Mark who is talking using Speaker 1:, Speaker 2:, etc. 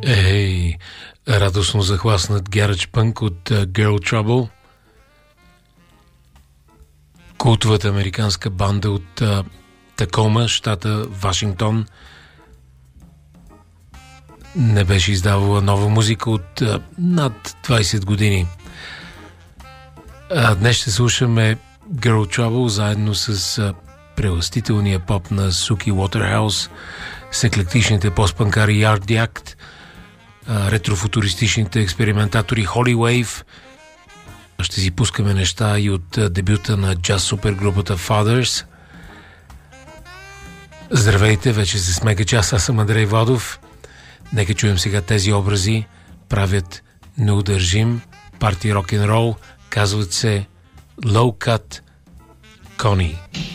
Speaker 1: Ей, радостно захласнат гаридж пънк от Girl Trouble, култовата американска банда от Такома, щата Вашингтон, не беше издавала нова музика от над 20 години. Днес ще слушаме Girl Trouble заедно с прелъстителния поп на Суки Уотерхаус, с еклектичните постпанкари Yard Act, ретрофутуристичните експериментатори Holy Wave. Ще си пускаме неща и от дебюта на джаз супергрупата Fathers. Здравейте, вече с мега час, аз съм Андрей Владов. Нека чуем сега тези образи. Правят неудържим парти рок-н-рол, казват се Low Cut Connie.